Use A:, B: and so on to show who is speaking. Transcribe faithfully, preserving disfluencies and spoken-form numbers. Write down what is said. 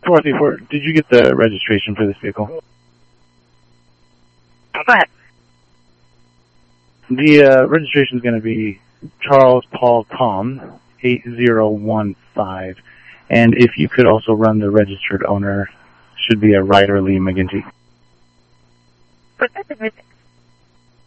A: four three four, did you get the registration for this vehicle?
B: Go ahead.
A: The uh, registration is going to be Charles Paul Tom, eight zero one five. And if you could also run the registered owner, should be a Ryder Lee McGinty.